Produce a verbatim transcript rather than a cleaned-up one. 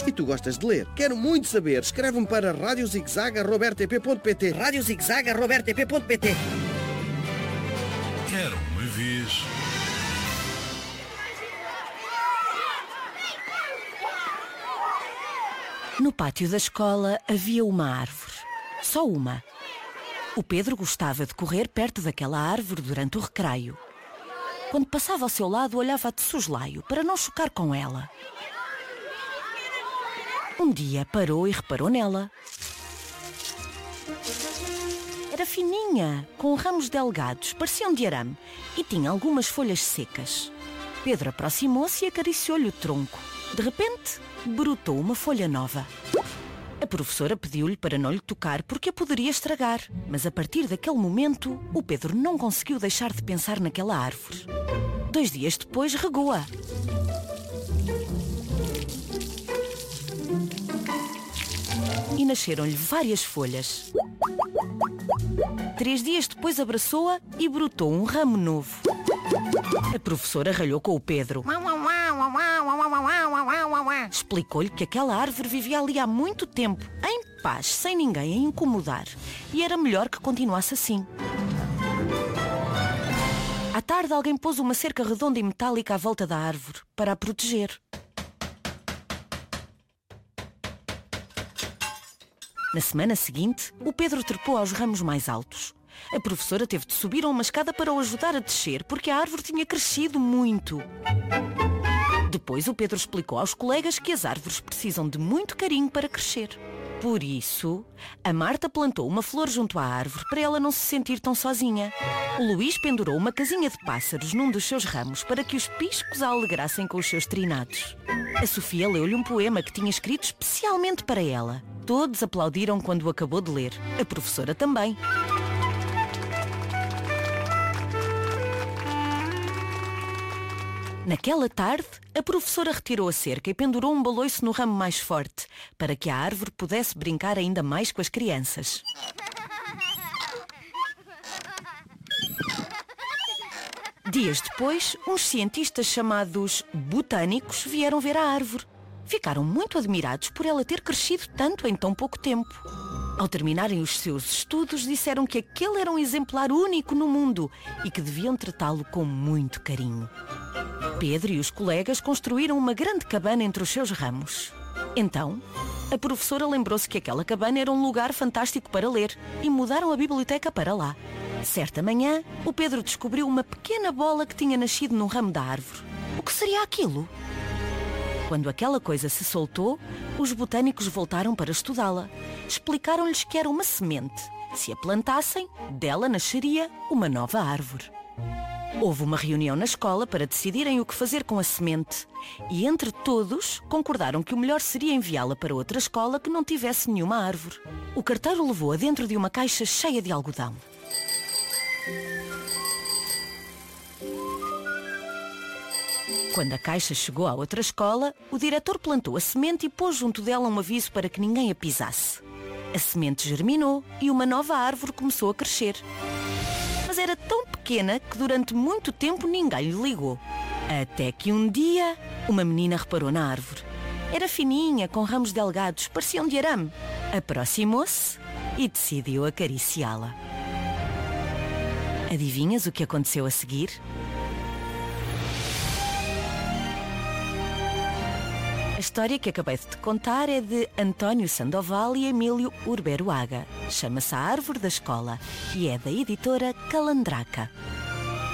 E tu gostas de ler? Quero muito saber. Escreve-me para rádio zigzag arroba r t p ponto p t. rádio zigzag arroba r t p ponto p t. Era uma vez. No pátio da escola havia uma árvore. Só uma. O Pedro gostava de correr perto daquela árvore durante o recreio. Quando passava ao seu lado, olhava de soslaio para não chocar com ela. Um dia parou e reparou nela. Era fininha, com ramos delgados, pareciam de arame, e tinha algumas folhas secas. Pedro aproximou-se e acariciou-lhe o tronco. De repente, brotou uma folha nova. A professora pediu-lhe para não lhe tocar porque a poderia estragar. Mas a partir daquele momento, o Pedro não conseguiu deixar de pensar naquela árvore. Dois dias depois, regou-a. E nasceram-lhe várias folhas. Três dias depois abraçou-a e brotou um ramo novo. A professora ralhou com o Pedro. Explicou-lhe que aquela árvore vivia ali há muito tempo, em paz, sem ninguém a incomodar. E era melhor que continuasse assim. À tarde, alguém pôs uma cerca redonda e metálica à volta da árvore para a proteger. Na semana seguinte, o Pedro trepou aos ramos mais altos. A professora teve de subir a uma escada para o ajudar a descer, porque a árvore tinha crescido muito. Depois o Pedro explicou aos colegas que as árvores precisam de muito carinho para crescer. Por isso, a Marta plantou uma flor junto à árvore para ela não se sentir tão sozinha. O Luís pendurou uma casinha de pássaros num dos seus ramos para que os piscos a alegrassem com os seus trinados. A Sofia leu-lhe um poema que tinha escrito especialmente para ela. Todos aplaudiram quando o acabou de ler. A professora também. Naquela tarde, a professora retirou a cerca e pendurou um baloiço no ramo mais forte, para que a árvore pudesse brincar ainda mais com as crianças. Dias depois, uns cientistas chamados botânicos vieram ver a árvore. Ficaram muito admirados por ela ter crescido tanto em tão pouco tempo. Ao terminarem os seus estudos, disseram que aquele era um exemplar único no mundo e que deviam tratá-lo com muito carinho. Pedro e os colegas construíram uma grande cabana entre os seus ramos. Então, a professora lembrou-se que aquela cabana era um lugar fantástico para ler e mudaram a biblioteca para lá. Certa manhã, o Pedro descobriu uma pequena bola que tinha nascido num ramo da árvore. O que seria aquilo? Quando aquela coisa se soltou, os botânicos voltaram para estudá-la. Explicaram-lhes que era uma semente. Se a plantassem, dela nasceria uma nova árvore. Houve uma reunião na escola para decidirem o que fazer com a semente. E entre todos, concordaram que o melhor seria enviá-la para outra escola que não tivesse nenhuma árvore. O carteiro levou-a dentro de uma caixa cheia de algodão. Quando a caixa chegou à outra escola, o diretor plantou a semente e pôs junto dela um aviso para que ninguém a pisasse. A semente germinou e uma nova árvore começou a crescer. Mas era tão pequena que durante muito tempo ninguém lhe ligou. Até que um dia, uma menina reparou na árvore. Era fininha, com ramos delgados, pareciam de arame. Aproximou-se e decidiu acariciá-la. Adivinhas o que aconteceu a seguir? A história que acabei de te contar é de António Sandoval e Emílio Urberuaga. Chama-se A Árvore da Escola e é da editora Calandraca.